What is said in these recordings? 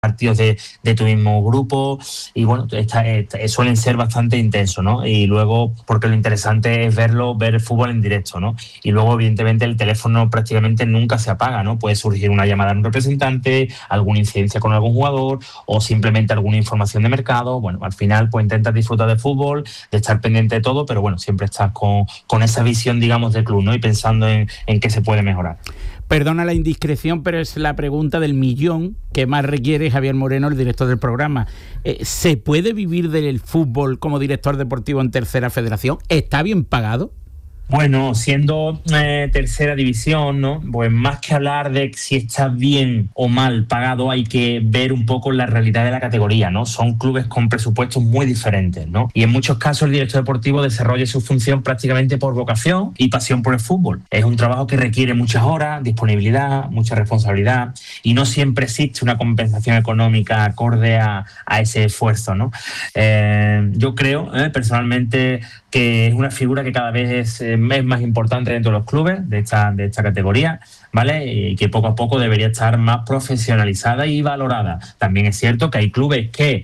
partidos de tu mismo grupo y bueno, suelen ser bastante intensos, ¿no? Y luego, porque lo interesante es ver el fútbol en directo, ¿no? Y luego, evidentemente, el teléfono prácticamente nunca se apaga, ¿no? Puede surgir una llamada de un representante, alguna incidencia con algún jugador o simplemente alguna información de mercado. Bueno, al final, pues intentas disfrutar del fútbol, de estar pendiente de todo, pero bueno, siempre estás con esa visión, digamos, del club, ¿no? Y pensando en qué se puede mejorar. Perdona la indiscreción, pero es la pregunta del millón que más requiere Javier Moreno, el director del programa. ¿Se puede vivir del fútbol como director deportivo en Tercera Federación? ¿Está bien pagado? Bueno, siendo tercera división, ¿no? Pues más que hablar de si está bien o mal pagado, hay que ver un poco la realidad de la categoría, ¿no? Son clubes con presupuestos muy diferentes, ¿no? Y en muchos casos el director deportivo desarrolla su función prácticamente por vocación y pasión por el fútbol. Es un trabajo que requiere muchas horas, disponibilidad, mucha responsabilidad y no siempre existe una compensación económica acorde a ese esfuerzo, ¿no? Yo creo, personalmente, que es una figura que cada vez es más importante dentro de los clubes de esta categoría, ¿vale? Y que poco a poco debería estar más profesionalizada y valorada. También es cierto que hay clubes que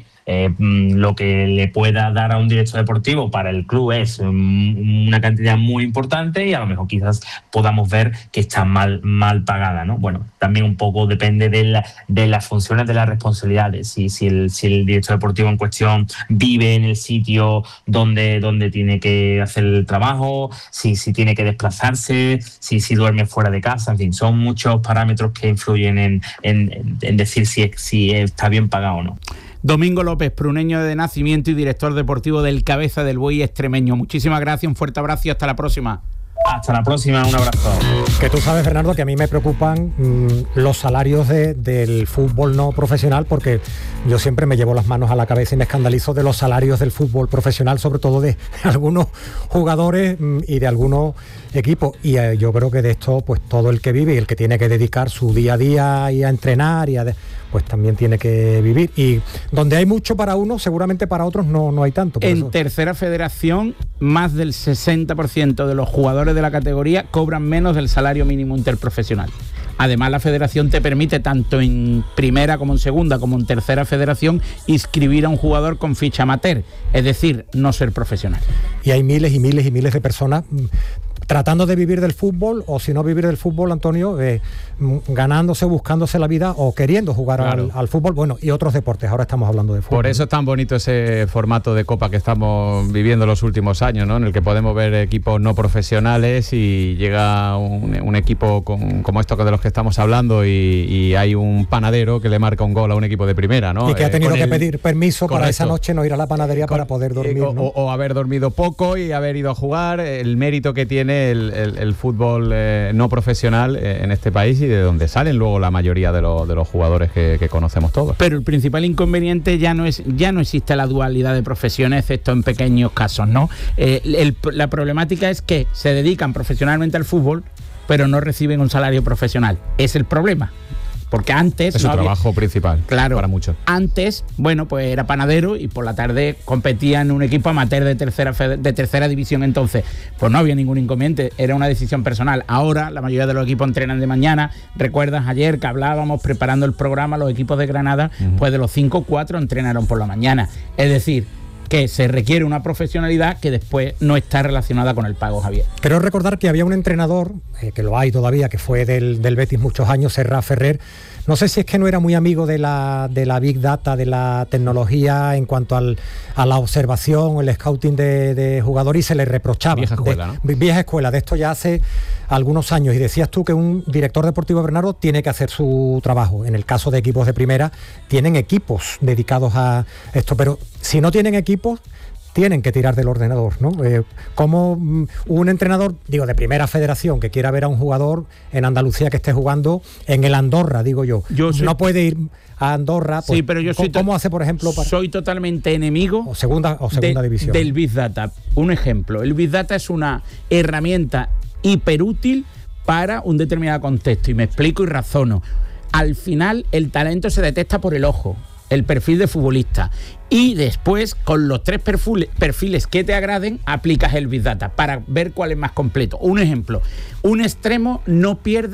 lo que le pueda dar a un director deportivo para el club es una cantidad muy importante y a lo mejor quizás podamos ver que está mal pagada, ¿no? Bueno, también un poco depende de las funciones, de las responsabilidades. Si el director deportivo en cuestión vive en el sitio donde tiene que hacer el trabajo, si tiene que desplazarse, si duerme fuera de casa, en fin, son muchos parámetros que influyen en decir si está bien pagado o no. Domingo López, pruneño de nacimiento y director deportivo del Cabeza del Buey extremeño. Muchísimas gracias, un fuerte abrazo y hasta la próxima. Hasta la próxima, un abrazo. Que tú sabes, Bernardo, que a mí me preocupan los salarios del fútbol no profesional, porque yo siempre me llevo las manos a la cabeza y me escandalizo de los salarios del fútbol profesional, sobre todo de algunos jugadores y de algunos equipos. Y yo creo que de esto, pues todo el que vive y el que tiene que dedicar su día a día y a entrenar pues también tiene que vivir. Y donde hay mucho para unos, seguramente para otros no hay tanto. En Tercera Federación, más del 60% de los jugadores de la categoría cobran menos del salario mínimo interprofesional. Además, la federación te permite, tanto en primera como en segunda, como en tercera federación, inscribir a un jugador con ficha amateur, es decir, no ser profesional. Y hay miles y miles y miles de personas tratando de vivir del fútbol, o si no vivir del fútbol, Antonio, ganándose, buscándose la vida o queriendo jugar al fútbol, bueno, y otros deportes. Ahora estamos hablando de fútbol. Por eso es tan bonito ese formato de Copa que estamos viviendo los últimos años, ¿no? En el que podemos ver equipos no profesionales y llega un equipo como esto de los que estamos hablando y hay un panadero que le marca un gol a un equipo de primera, ¿no? Y que ha tenido que pedir permiso para esa noche no ir a la panadería para poder dormir, ¿no? O haber dormido poco y haber ido a jugar, el mérito que tiene el fútbol no profesional en este país y de donde salen luego la mayoría de los jugadores que conocemos todos. Pero el principal inconveniente ya no existe la dualidad de profesiones, excepto en pequeños casos, ¿no? La problemática es que se dedican profesionalmente al fútbol, pero no reciben un salario profesional. Es el problema. Porque antes... Es su trabajo principal, claro, para muchos. Antes, bueno, pues era panadero y por la tarde competía en un equipo amateur de tercera división. Entonces, pues no había ningún inconveniente, era una decisión personal. Ahora la mayoría de los equipos entrenan de mañana. ¿Recuerdas ayer que hablábamos preparando el programa? Los equipos de Granada, pues de los 5, 4 entrenaron por la mañana. Es decir, que se requiere una profesionalidad que después no está relacionada con el pago, Javier. Creo recordar que había un entrenador, que lo hay todavía, que fue del Betis muchos años, Serra Ferrer. No sé si es que no era muy amigo de la Big Data, de la tecnología en cuanto a la observación, el scouting de jugadores, y se le reprochaba. Vieja escuela, ¿no? Vieja escuela, de esto ya hace algunos años. Y decías tú que un director deportivo, Bernardo, tiene que hacer su trabajo. En el caso de equipos de primera, tienen equipos dedicados a esto, pero si no tienen equipos, tienen que tirar del ordenador, ¿no? Como un entrenador, de primera federación, que quiera ver a un jugador en Andalucía que esté jugando en el Andorra, no puede ir a Andorra. Pues, sí, pero yo ¿cómo hace, por ejemplo? Soy totalmente enemigo o segunda división del Big Data. Un ejemplo, el Big Data es una herramienta hiperútil para un determinado contexto, y me explico y razono. Al final, el talento se detecta por el ojo, el perfil de futbolista, y después con los 3 perfiles que te agraden aplicas el Big Data para ver cuál es más completo. Un ejemplo, un extremo no pierde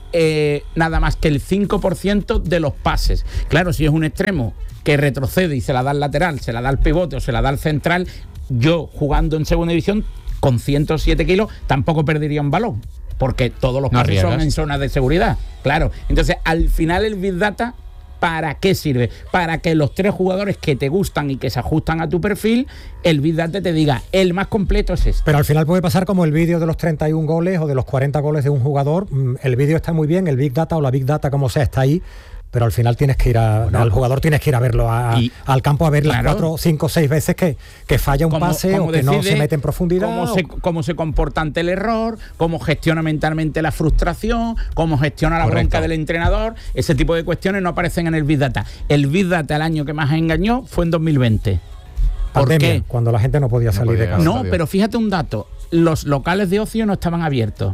nada más que el 5% de los pases. Claro, si es un extremo que retrocede y se la da al lateral, se la da al pivote o se la da al central, yo jugando en segunda división con 107 kilos tampoco perdería un balón, porque todos los pases son en zonas de seguridad. Claro, entonces al final el Big Data, ¿para qué sirve? Para que los 3 jugadores que te gustan y que se ajustan a tu perfil, el Big Data te diga, el más completo es este. Pero al final puede pasar como el vídeo de los 31 goles o de los 40 goles de un jugador. El vídeo está muy bien, el Big Data o la Big Data como sea está ahí, pero al final tienes que ir al jugador tienes que ir a verlo al campo, a ver las 4, 5, 6 veces que falla un pase o que no se mete en profundidad. Cómo se comporta ante el error, cómo gestiona mentalmente la frustración, cómo gestiona la bronca del entrenador. Ese tipo de cuestiones no aparecen en el Big Data. El Big Data, el año que más engañó, fue en 2020. ¿Por qué? Cuando la gente no podía salir de casa. No, pero fíjate un dato. Los locales de ocio no estaban abiertos.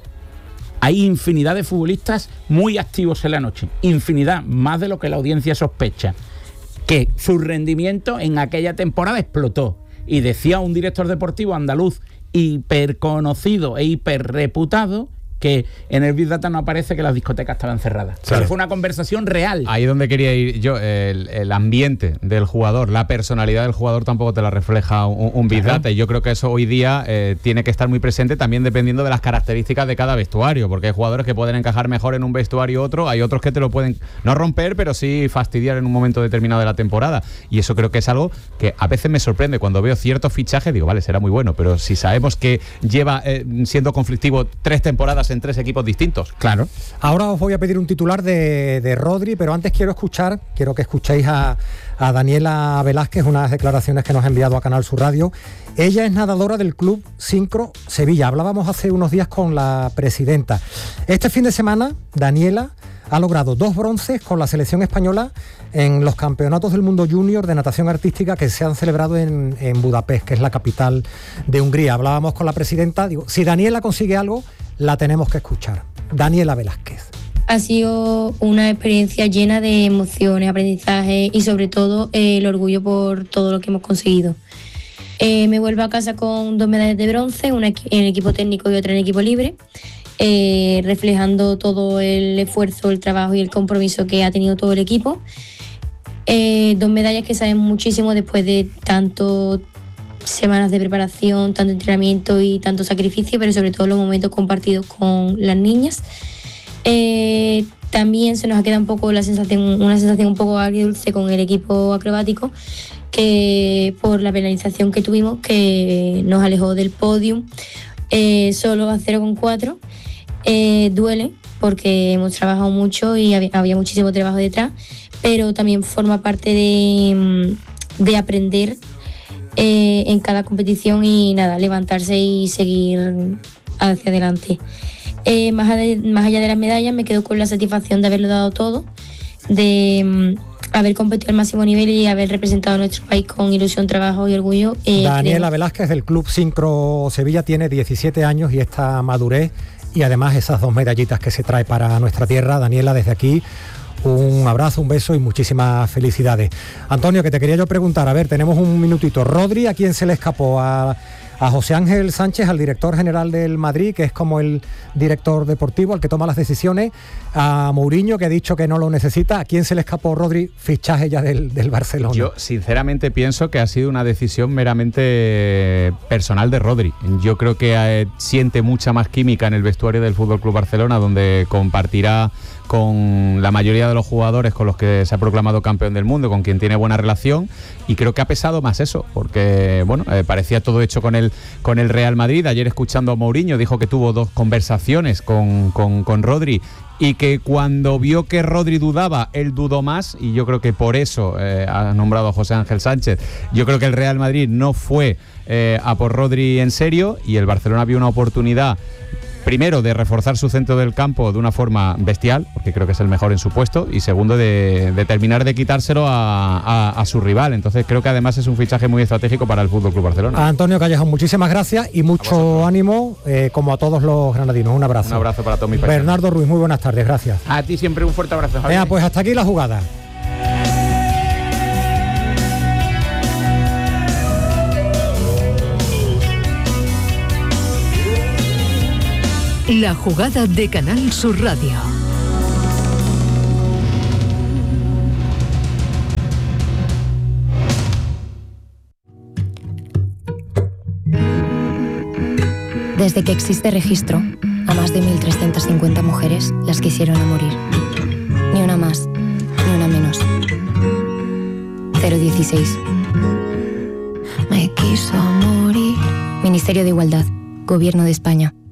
Hay infinidad de futbolistas muy activos en la noche, infinidad, más de lo que la audiencia sospecha, que su rendimiento en aquella temporada explotó. Y decía un director deportivo andaluz hiperconocido e hiperreputado que en el Big Data no aparece que las discotecas estaban cerradas. Claro. Pero fue una conversación real. Ahí es donde quería ir yo. El ambiente del jugador, la personalidad del jugador tampoco te la refleja un Big Data. Y yo creo que eso hoy día tiene que estar muy presente también dependiendo de las características de cada vestuario, porque hay jugadores que pueden encajar mejor en un vestuario u otro, hay otros que te lo pueden no romper, pero sí fastidiar en un momento determinado de la temporada. Y eso creo que es algo que a veces me sorprende cuando veo ciertos fichajes, digo, vale, será muy bueno, pero si sabemos que lleva siendo conflictivo 3 temporadas en 3 equipos distintos. Claro. Ahora os voy a pedir un titular de Rodri, pero antes quiero que escuchéis a Daniela Velázquez, unas declaraciones que nos ha enviado a Canal Sur Radio. Ella es nadadora del Club Sincro Sevilla. Hablábamos hace unos días con la presidenta. Este fin de semana, Daniela ha logrado 2 bronces con la selección española en los campeonatos del mundo junior de natación artística que se han celebrado en Budapest, que es la capital de Hungría. Hablábamos con la presidenta, digo, si Daniela consigue algo, la tenemos que escuchar. Daniela Velázquez. Ha sido una experiencia llena de emociones, aprendizaje y sobre todo el orgullo por todo lo que hemos conseguido. Me vuelvo a casa con 2 medallas de bronce, una en equipo técnico y otra en equipo libre, reflejando todo el esfuerzo, el trabajo y el compromiso que ha tenido todo el equipo. 2 medallas que saben muchísimo después de tanto semanas de preparación, tanto entrenamiento y tanto sacrificio, pero sobre todo los momentos compartidos con las niñas. También se nos ha quedado un poco una sensación un poco agridulce con el equipo acrobático, que por la penalización que tuvimos, que nos alejó del podium, solo a 0,4. Duele porque hemos trabajado mucho y había muchísimo trabajo detrás, pero también forma parte de aprender en cada competición y nada, levantarse y seguir hacia adelante. Más allá de las medallas, me quedo con la satisfacción de haberlo dado todo, de haber competido al máximo nivel y haber representado a nuestro país con ilusión, trabajo y orgullo. Daniela Velázquez del Club Sincro Sevilla tiene 17 años y esta madurez y además esas 2 medallitas que se trae para nuestra tierra. Daniela, desde aquí un abrazo, un beso y muchísimas felicidades. Antonio, que te quería yo preguntar, a ver, tenemos un minutito. Rodri, ¿a quién se le escapó? A José Ángel Sánchez, al director general del Madrid, que es como el director deportivo, el que toma las decisiones, a Mourinho, que ha dicho que no lo necesita. ¿A quién se le escapó, Rodri, fichaje ya del Barcelona? Yo sinceramente pienso que ha sido una decisión meramente personal de Rodri. Yo creo que siente mucha más química en el vestuario del FC Barcelona, donde compartirá con la mayoría de los jugadores con los que se ha proclamado campeón del mundo, con quien tiene buena relación, y creo que ha pesado más eso, porque bueno, parecía todo hecho con el Real Madrid. Ayer, escuchando a Mourinho, dijo que tuvo 2 conversaciones con Rodri y que cuando vio que Rodri dudaba, él dudó más, y yo creo que por eso ha nombrado a José Ángel Sánchez. Yo creo que el Real Madrid no fue a por Rodri en serio, y el Barcelona vio una oportunidad, primero, de reforzar su centro del campo de una forma bestial, porque creo que es el mejor en su puesto, y segundo, de terminar de quitárselo a su rival. Entonces creo que además es un fichaje muy estratégico para el FC Barcelona. A Antonio Callejón, muchísimas gracias y mucho ánimo, como a todos los granadinos. Un abrazo. Un abrazo para todos mis países. Bernardo Ruiz, muy buenas tardes, gracias. A ti siempre un fuerte abrazo, Javier. Pues hasta aquí la jugada. La jugada de Canal Sur Radio. Desde que existe registro, a más de 1.350 mujeres las quisieron a morir. Ni una más, ni una menos. 016. Me quiso morir. Ministerio de Igualdad, Gobierno de España.